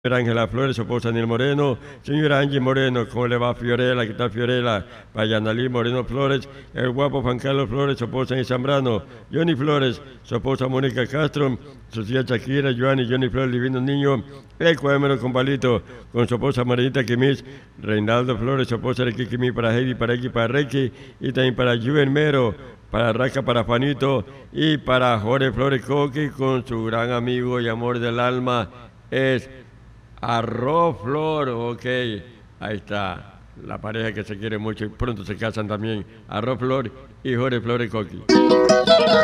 Ángela Flores, su esposa Daniel Moreno, señora Angie Moreno, ¿cómo le va Fiorella? ¿Qué tal Fiorella? Payanalí Moreno Flores, el guapo Juan Carlos Flores, su esposa en Zambrano, Johnny Flores, su esposa Mónica Castro, su tía Shakira, Johnny Flores, divino niño, el cuadro con palito, con su esposa Marinita Quimis, Reinaldo Flores, su esposa Reiki Quimis, para Heidi, para X, para Reiki, y también para Juven Mero, para Raca, para Juanito, y para Jorge Flores Coqui, con su gran amigo y amor del alma, es Arroz Flor, ok, ahí está, la pareja que se quiere mucho y pronto se casan también, Arroz Flor y Jorge Flores Coqui.